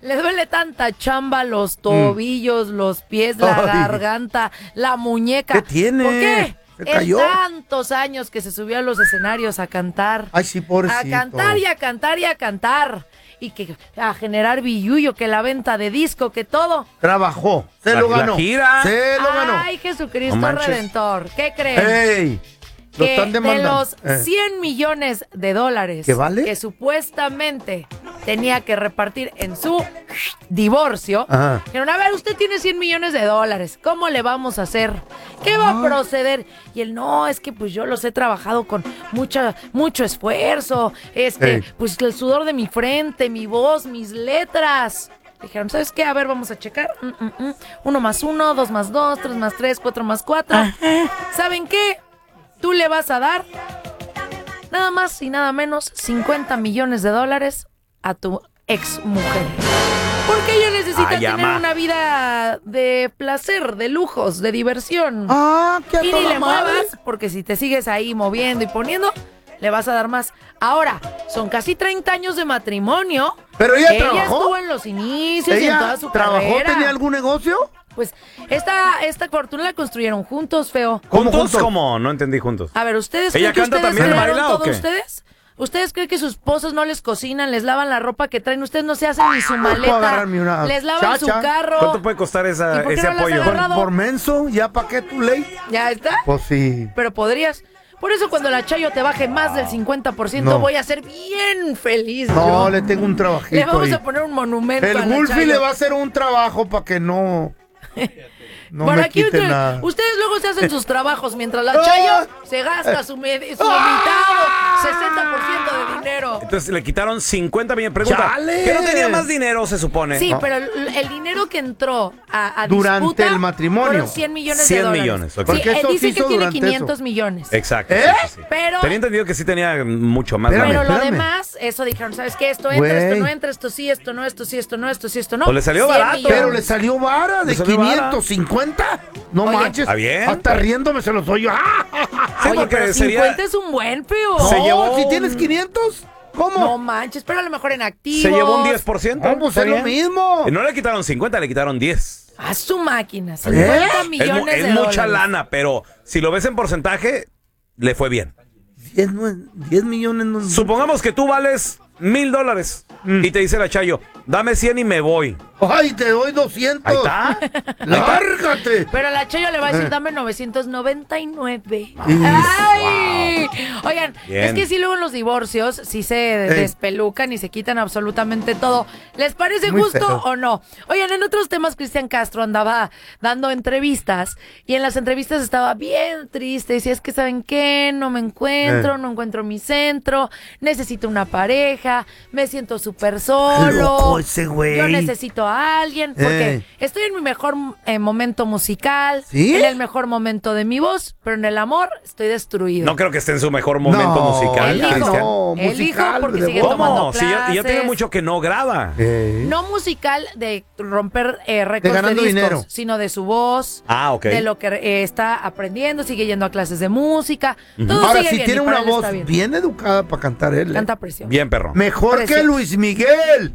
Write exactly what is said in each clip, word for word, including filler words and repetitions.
le duele tanta chamba, los tobillos, mm. los pies, la Ay. garganta, la muñeca. ¿Qué tiene? ¿Por qué? ¿Se cayó? Es tantos años que se subió a los escenarios a cantar. Ay, sí, pobrecito. A cantar y a cantar y a cantar. Y que a generar billullo, que la venta de disco, que todo. Trabajó. Se la, lo ganó. La gira. Se lo ganó. Ay, Jesucristo no Redentor. ¿Qué creen? ¡Ey! Lo que están demandando. De los eh. cien millones de dólares ¿Qué vale? que supuestamente tenía que repartir en su divorcio, dijeron, a ver, usted tiene cien millones de dólares, ¿cómo le vamos a hacer? ¿Qué va a proceder? Y él, no, es que pues yo los he trabajado con mucha, mucho esfuerzo, este, hey. pues el sudor de mi frente, mi voz, mis letras. Dijeron, ¿sabes qué? A ver, vamos a checar. Mm, mm, mm. Uno más uno, dos más dos, tres más tres, cuatro más cuatro. Ajá. ¿Saben qué? Tú le vas a dar nada más y nada menos cincuenta millones de dólares a tu ex mujer. Porque ella necesita Ay, tener ama. una vida de placer, de lujos, de diversión. Ah, qué Y ni le muevas, porque si te sigues ahí moviendo y poniendo, le vas a dar más. Ahora, son casi treinta años de matrimonio. Pero ella, ella trabajó. estuvo en los inicios y en toda su trabajó, carrera. ¿Tenía algún negocio? Pues esta, esta fortuna la construyeron juntos, feo. ¿Juntos? ¿Juntos? ¿Cómo? No entendí juntos. A ver, ¿ustedes ¿Ella creen canta que ustedes también, crearon baila todo o qué? ustedes? ¿Ustedes creen que sus esposos no les cocinan, les lavan la ropa que traen? Ustedes no se hacen ni su maleta, les lavan chacha. su carro. ¿Cuánto puede costar esa, ¿Y por qué ese no apoyo? Por, por menso, ¿ya pa' qué tu ley? ¿Ya está? Pues sí. Pero podrías. Por eso cuando la Chayo te baje más del cincuenta por ciento no. voy a ser bien feliz. No, yo. le tengo un trabajito Le vamos ahí. a poner un monumento El a la Wolfie Chayo. le va a hacer un trabajo para que no... No Por me aquí quite ustedes, nada. ustedes luego se hacen sus trabajos mientras la Chayo se gasta su, med- su limitado sesenta por ciento de dinero. Entonces le quitaron cincuenta millones. Pregunta, ¡Chale! ¿que no tenía más dinero, se supone? Sí, ¿no? pero el, el dinero que entró a, a Durante disputa el matrimonio. fueron cien millones cien de dólares. millones, ok. Sí, Porque él eso dice se que hizo tiene durante quinientos eso. millones. Exacto. ¿Eh? Sí, sí. Pero, Tenía entendido que sí tenía mucho más. Espérame, pero lo espérame. demás, eso dijeron, ¿sabes qué? Esto entra, Güey. esto no entra, esto sí, esto no, esto sí, esto no, esto sí, esto no. Pues le salió cien barato. millones. Pero le salió vara de Le salió vara. quinientos cincuenta. No Oye, manches. ¿está bien? Hasta riéndome se los oye. ¡Ah! Sí, Oye, porque pero sería- cincuenta es un buen feo. No, Se llevó si un- tienes quinientos, ¿cómo? No manches, pero a lo mejor en activos. Se llevó un diez por ciento. No, pues ¿está es lo bien? mismo. Y no le quitaron cincuenta, le quitaron diez. A su máquina, cincuenta Es, mu- millones es de mucha dólares. lana, pero si lo ves en porcentaje, le fue bien. diez, no es- diez millones no. Supongamos que tú vales mil dólares y te dice la Chayo, dame cien y me voy. Ay, te doy doscientos. Ahí está. Lárgate. Pero la Chayo le va a decir, Eh. dame novecientos noventa y nueve. Y- ¡Ay! Oigan, Bien. es que sí luego en los divorcios sí se despelucan y se quitan absolutamente todo. ¿Les parece Muy justo feo. o no? Oigan, en otros temas Cristian Castro andaba dando entrevistas y en las entrevistas estaba bien triste. Decía, es que ¿saben qué? No me encuentro, Eh. no encuentro mi centro, necesito una pareja, me siento súper solo. Loco ese güey. Yo necesito a alguien porque Eh. estoy en mi mejor eh, momento musical, ¿Sí? en el mejor momento de mi voz, pero en el amor estoy destruido. No creo que esté en su mejor momento No, musical. Él dijo, Cristian. no, él dijo musical, porque de sigue voz. tomando ¿Cómo? Si ya, ya tiene clases. mucho que no graba. Eh. No musical de romper eh, récords de, ganando discos, dinero. sino de su voz, Ah, ok. de lo que eh, está aprendiendo, sigue yendo a clases de música. Todo Ahora, sigue si bien, tiene y para una él voz está bien. bien educada para cantar él. ¿eh? Canta presión. Bien, perro. Mejor Precioso. que Luis Miguel.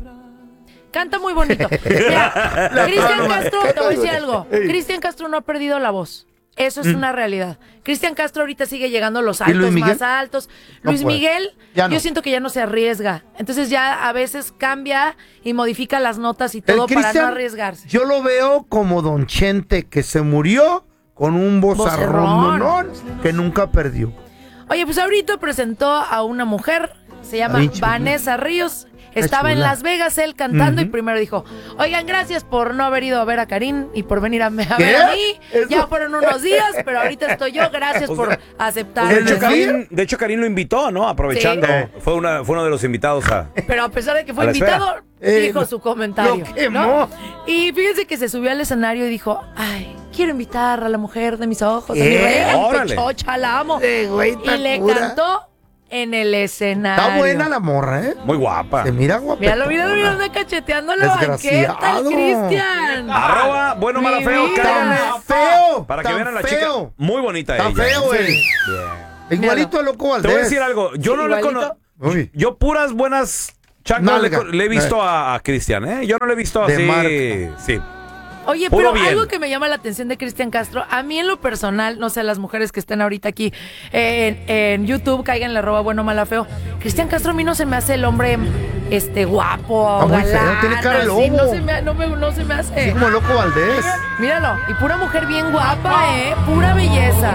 Canta muy bonito. Mira, Cristian palma. Castro, te voy a decir algo. Cristian Castro no ha perdido la voz. Eso es una realidad. Cristian Castro ahorita sigue llegando a los ¿Y Luis altos Miguel? más altos. No Luis puede. Miguel, Ya no. yo siento que ya no se arriesga. Entonces ya a veces cambia y modifica las notas y todo El para Cristian, no arriesgarse. Yo lo veo como Don Chente, que se murió con un Vocerrón. vozarrón que nunca perdió. Oye, pues ahorita presentó a una mujer, se llama Bien chula. Vanessa Ríos. Estaba en chula. Las Vegas él cantando Ujú. y primero dijo, oigan, gracias por no haber ido a ver a Karim y por venir a, a ¿Qué? ver a mí. Eso- Ya fueron unos días, pero ahorita estoy yo. Gracias O por sea, aceptar. De ¿El hecho, de Karim, de hecho, Karim lo invitó, ¿no? Aprovechando. Sí. Fue, una, fue uno de los invitados a... Pero a pesar de que fue A la esfera. invitado, Eh, dijo lo- su comentario. lo quemó. ¿no? Y fíjense que se subió al escenario y dijo, ay, quiero invitar a la mujer de mis ojos, a mi ¿Eh? reina, mi Órale. pechocha, la amo. Eh, güey, Y le tan pura. cantó en el escenario. Está buena la morra, ¿eh? Muy guapa. Se mira guapa. Míralo, míralo, míralo, anda cacheteando la banqueta, el Desgraciado. Cristian. Arroba, bueno, mala, Mi feo, vida. Karen. Tan feo. Para que tan vean a la feo. chica. Muy bonita Está ella. feo, Sí. él. Bien. Igualito a Loco Te Valdés. voy a decir algo. Yo Sí, no le igualito. conozco. Uy. Yo puras buenas Chaca, le, le he visto a, a Cristian, ¿eh? Yo no le he visto De así. marca. Sí. Oye, Puro pero bien. algo que me llama la atención de Cristian Castro, a mí en lo personal, no sé, las mujeres que estén ahorita aquí en, en YouTube, caigan la roba bueno, mala, feo. Cristian Castro a mí no se me hace el hombre este guapo, Está muy galán, feo, tiene cara de así, lobo. no se me, no me, no se me hace. Así como Loco Valdés. Míralo, y pura mujer bien guapa, ¿eh? Pura belleza.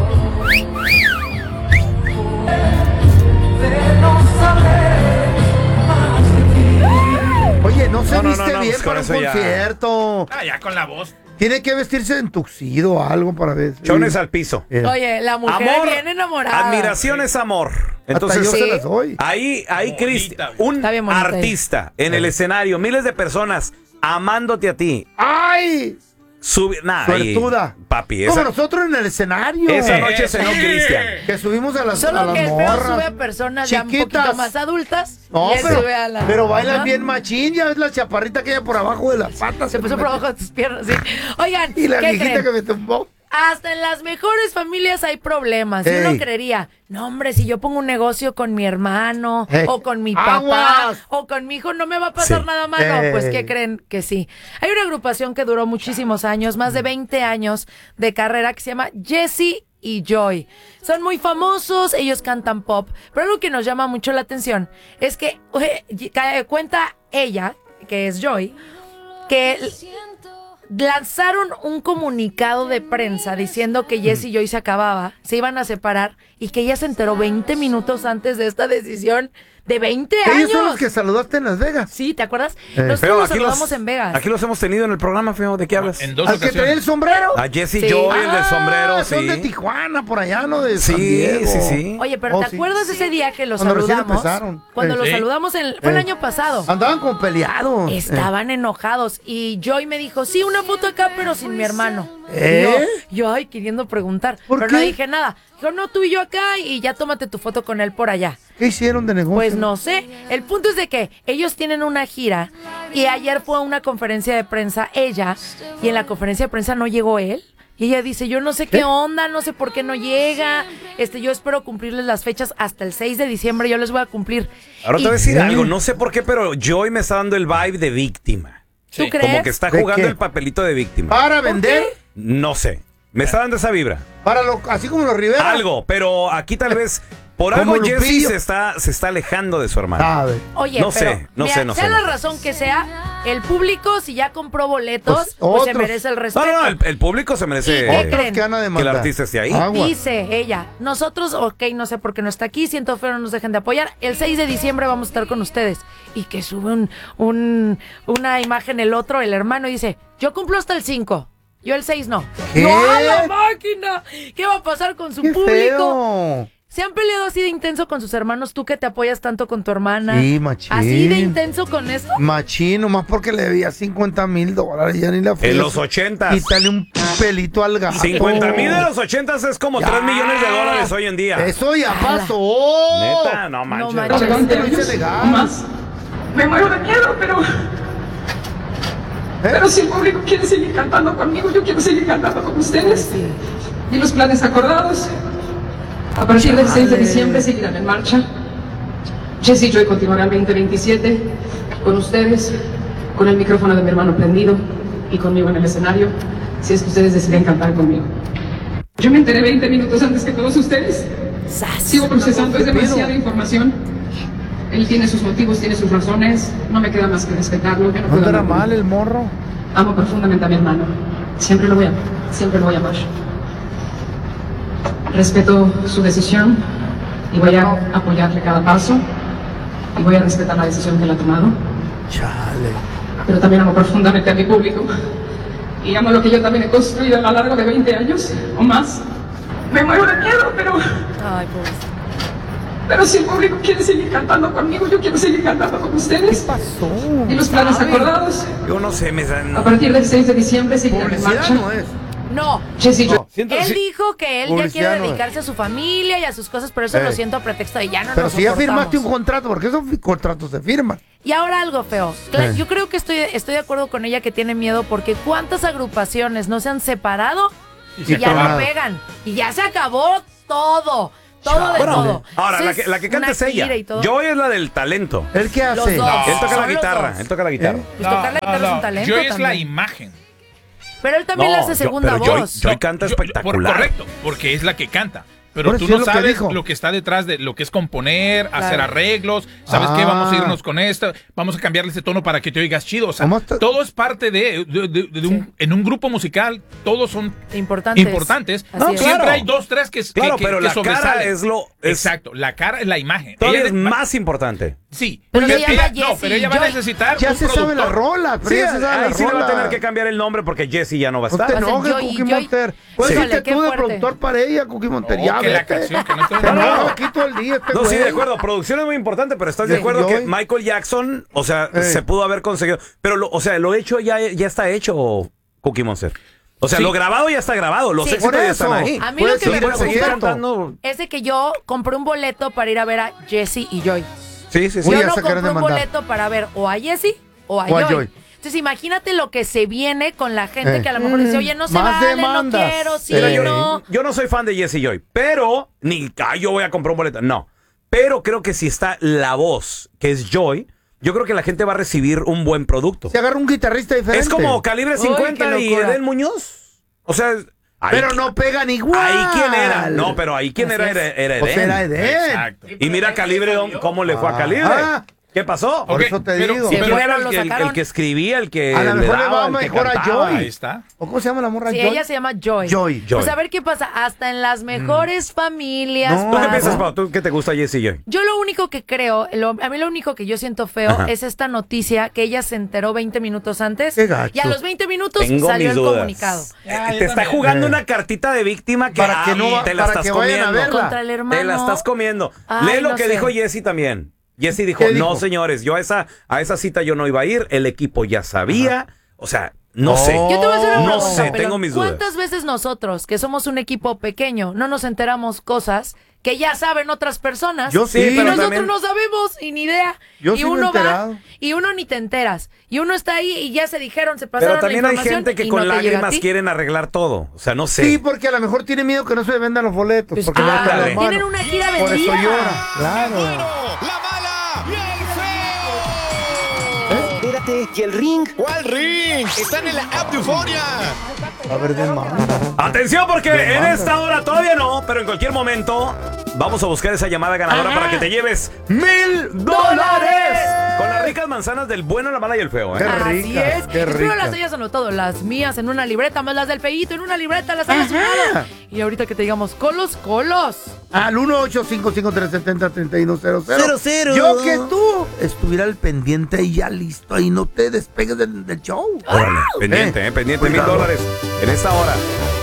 Oye, no se No, no, viste no, no, bien pues con para un eso ya. concierto. Ah, ya con la voz. Tiene que vestirse en tuxido o algo para ver. Chones al piso. Eh. Oye, la mujer Amor, bien enamorada. admiración es amor. Entonces, Hasta yo sí. se las doy. ahí, ahí Bonita, Cristian, güey. un Está bien bonita artista en el escenario, miles de personas amándote a ti. ¡Ay! Sube, nah, ahí, Suertuda. papi, Como esa, nosotros en el escenario. esa noche cenó Cristian. Que subimos a las, a Solo las que el feo morras. sube a personas ya un Chiquitas. poquito más adultas. No, y él pero, sube a la- pero bailan Ajá. bien machín. Ya ves la chaparrita que hay por abajo de las patas. Se puso por abajo de tus piernas, sí. Oigan, Y la ¿qué viejita creen? que me tumbó. Hasta en las mejores familias hay problemas. Y Ey. uno creería, no hombre, si yo pongo un negocio con mi hermano, Ey. o con mi papá, ¡Aguas! o con mi hijo, no me va a pasar Sí. nada malo. Ey. Pues, ¿qué creen? Que sí. Hay una agrupación que duró muchísimos años, más de veinte años de carrera, que se llama Jesse y Joy. Son muy famosos, ellos cantan pop, pero algo que nos llama mucho la atención es que oye, ca- cuenta ella, que es Joy, que l- lanzaron un comunicado de prensa diciendo que Jesse y Joy se acababa, se iban a separar y que ella se enteró veinte minutos antes de esta decisión de veinte años. Ellos son los que saludaste en Las Vegas. Sí, ¿te acuerdas? Eh. Nosotros Feo, los aquí saludamos los, en Vegas. aquí los hemos tenido en el programa, Feo. ¿De qué hablas? En dos Al que trae el ocasioes. sombrero. A Jesse Sí. Joy, el del Ah, sombrero, son sí. de Tijuana, por allá, ¿no? De San Sí, Diego. sí, sí. Oye, pero Oh, ¿te sí. acuerdas ese día que los Cuando recién saludamos? empezaron. Cuando Eh. los Sí. saludamos, en- fue el Eh. año pasado. Andaban como peleados. Estaban enojados y Joy me dijo, sí, una foto acá, pero sin mi hermano. ¿Eh? Y yo, yo, ay, queriendo preguntar, ¿Por pero qué? no dije nada. Dijo, no, tú y yo acá y ya tómate tu foto con él por allá. ¿Qué hicieron de negocio? Pues no sé. El punto es de que ellos tienen una gira y ayer fue a una conferencia de prensa ella y en la conferencia de prensa no llegó él. Y ella dice, yo no sé qué, ¿Qué? onda, no sé por qué no llega. Este, yo espero cumplirles las fechas hasta el seis de diciembre, yo les voy a cumplir. Ahora te Y- voy a decir ¿Qué? algo. No sé por qué, pero Joy me está dando el vibe de víctima. ¿Tú Sí. crees? Como que está ¿De jugando qué? el papelito de víctima. ¿Para vender? No sé. Me está dando esa vibra. Para lo, así como los Rivera. Algo, pero aquí tal vez por Como algo Jesse Lupillo. se está, se está alejando de su hermano. Sabe. Oye, No pero, sé, no mira, sé, no sea sé, la no sé. razón que sea, el público, si ya compró boletos, Pues, pues, se otros. merece el No, respeto. no, no, el, el público se merece ¿Y qué eh, creen? Que van a demandar. que el artista esté ahí. Agua. Dice ella, nosotros, ok, no sé por qué no está aquí, siento feo, no nos dejen de apoyar. El seis de diciembre vamos a estar con ustedes. Y que sube un, un, una imagen el otro, el hermano, y dice, yo cumplo hasta el cinco. Yo el seis no. ¿Qué? ¡No, a la máquina! ¿Qué va a pasar con su ¡Qué público? feo! ¿Se han peleado así de intenso con sus hermanos? Tú que te apoyas tanto con tu hermana. Sí, machín. ¿Así de intenso con eso? Machín, nomás porque le debía cincuenta mil dólares. Ya ni la fui En a- los ochentas. Y dale un pelito al gato. cincuenta mil de los ochentas es como Ya. tres millones de dólares hoy en día. Eso ya Ala. pasó. Neta, no manches. manches. La gente lo hizo años legal. o más. Me muero de miedo, pero, ¿Eh? pero si el público quiere seguir cantando conmigo, yo quiero seguir cantando con ustedes. Y los planes acordados, a partir del seis de diciembre seguirán en marcha. Jesse y Joy continuarán el veinte veintisiete con ustedes, con el micrófono de mi hermano prendido y conmigo en el escenario, si es que ustedes deciden cantar conmigo. Yo me enteré veinte minutos antes que todos ustedes. ¡Sas! Sigo procesando, es demasiada información. Él tiene sus motivos, tiene sus razones. No me queda más que respetarlo. Yo no ¿No puedo estará amar. mal el morro? Amo profundamente a mi hermano. Siempre lo voy a amar. Siempre lo voy a amar. Respeto su decisión y voy a apoyarle cada paso. Y voy a respetar la decisión que él ha tomado. Chale. Pero también amo profundamente a mi público. Y amo lo que yo también he construido a lo largo de veinte años o más. Me muero de miedo, pero... Ay, pobrecito. Pero si el público quiere seguir cantando conmigo, yo quiero seguir cantando con ustedes. ¿Qué pasó? Y los planes ¿Sabe? acordados, Yo no sé, me dan. a partir del seis de diciembre seguirán en Publicidad marcha. no es. No, Jesse y yo. Siento- él sí- dijo que él ya Publicidad quiere no es. dedicarse a su familia y a sus cosas, pero eso Eh. lo siento a pretexto de ya no Pero nos si ya soportamos. firmaste un contrato, porque esos fi- contratos se firman. Y ahora algo feo. Cla- Eh. Yo creo que estoy, estoy de acuerdo con ella que tiene miedo porque cuántas agrupaciones no se han separado y, se ya no tronado. pegan. Y ya se acabó todo. Todo de Bueno, todo. ahora, la Entonces, que, la que canta una es ella. gira y todo. Joy es la del talento. ¿El qué hace? Los dos. Él toca Son la los guitarra. dos. Él toca la guitarra. Pues tocar la guitarra es un talento Joy es también. la imagen. Pero él también No, le hace yo- segunda pero Joy- voz. Joy canta Yo- por- espectacular. correcto, porque es la que canta. Pero Por tú eso no es lo que sabes dijo. lo que está detrás de lo que es componer, Claro. hacer arreglos. ¿Sabes Ah. qué? Vamos a irnos con esto. Vamos a cambiarle ese tono para que te oigas chido. O sea, ¿Cómo está? todo es parte de, de- de- de un, Sí. en un grupo musical. Todos son Importantes. importantes. Así No, es. Siempre claro. hay dos, tres que, que- Claro, que- pero que la cara sobresalen. es lo... es- Exacto, la cara es la imagen. Todavía Ella es de- más importante. Sí. Pero se ella- llama no, Jessie pero ella va a Joy. necesitar Ya un se sabe la productor. rola, pero Sí, ya se sabe ahí la sí le va a rola. tener que cambiar el nombre porque Jesse ya no va a No te estar. Va a ser enojes, Joy- Cookie Joy- Monster. Puedes Híjole, irte qué tú de fuerte. productor para ella, Cookie Monster. No, ya, que la vete. canción, que no estoy- Se No, enoja no. aquí todo el día este No, sí, güey. de acuerdo. Producción es muy importante, pero estás de Sí, acuerdo yo- que Michael Jackson, o sea, Eh. se pudo haber conseguido. Pero, lo, o sea, lo hecho ya, ya está hecho, Cookie Monster. O sea, Sí. lo grabado ya está grabado. Los Sí. éxitos Por ya eso. están ahí. A mí lo Puedes que me seguir puedes seguir preocupa cantando. es de que yo compré un boleto para ir a ver a Jesse y Joy. Sí, sí, sí. Uy, Yo ya no se quieren compré un demandar. boleto para ver o a Jesse o a, O a Joy. Joy. Entonces imagínate lo que se viene con la gente Eh. que a lo mejor dice, oye, no se Más vale, demandas. no quiero, sí, Mira, yo- no. Yo no soy fan de Jesse Joy, pero ni ah, yo voy a comprar un boleto. No. Pero creo que si está la voz, que es Joy, yo creo que la gente va a recibir un buen producto. Se agarra un guitarrista diferente. Es como Calibre Uy, cincuenta qué y locura. Edel Muñoz. O sea, ahí- Pero no pegan igual. Ahí quién era. No, pero ahí quién Así era, es. era, era Pues Edén. era Edén. Exacto. Y mira Calibre cómo le fue a Calibre. Ah. ¿Qué pasó? Por Ok, eso te pero- digo. Sí, ¿Quién pero era lo el, que- el- sacaron. el que escribía, el que A lo mejor le daba, va el que mejor a cantaba? Joy. Ahí está. ¿O cómo se llama la morra? Sí, Joy? ella se llama Joy. Joy. Joy. Pues a ver qué pasa, hasta en las mejores familias No. ¿Tú qué pasa. piensas, Pau? ¿Tú qué te gusta Jesse Joy? Yo lo único que creo, lo- a mí lo único que yo siento feo Ajá. es esta noticia que ella se enteró veinte minutos antes Qué gacho. y a los veinte minutos Tengo salió mis el dudas. comunicado. Ah, yo te está también. jugando Eh. una cartita de víctima que Para que ay, no va- te la para estás que vayan a comiendo. verla. Contra el hermano. Te la estás comiendo. Ay, Lee lo no que sé. dijo Jesse también. Jesse dijo, ¿Qué no dijo? señores, yo a esa, a esa cita yo no iba a ir, el equipo ya sabía, o sea, no Oh. sé. Yo te voy a hacer una No pregunta, sé, Pelón. tengo mis dudas. ¿Cuántas veces nosotros, que somos un equipo pequeño, no nos enteramos cosas que ya saben otras personas? Yo sí, y pero nosotros también- no sabemos y ni idea. Yo y sí me he uno enterado. va y uno ni te enteras. Y uno está ahí y ya se dijeron, se pasaron Pero también la hay información gente que y con no te llega a lágrimas ti. quieren arreglar todo. O sea, no sé. Sí, porque a lo mejor tiene miedo que no se vendan los boletos. Pues, porque le ah, va a caer la mano. tienen una gira Por eso vendida. llora. Claro. La mala y el feo. Espérate, ¿y el ring? ¿Cuál ring? Están en la app de Euforia. A ver, demanda. Atención porque en esta hora todavía no, pero en cualquier momento vamos a buscar esa llamada ganadora para que te lleves mil dólares con las ricas manzanas del bueno, la mala y el feo. Qué ¿eh? Así rica, es. qué Espero rica. las hayas anotado, las mías en una libreta, más las del feíto en una libreta, las hayas sumado. Y ahorita que te digamos colos, colos. Al uno ocho cinco cinco tres siete cero, tres uno cero cero. Cero, cero. Yo que tú estuviera al pendiente y ya listo. Ahí no te despegues del, del show. Órale, pendiente, eh, pendiente, mil Cuidado. dólares en esta hora.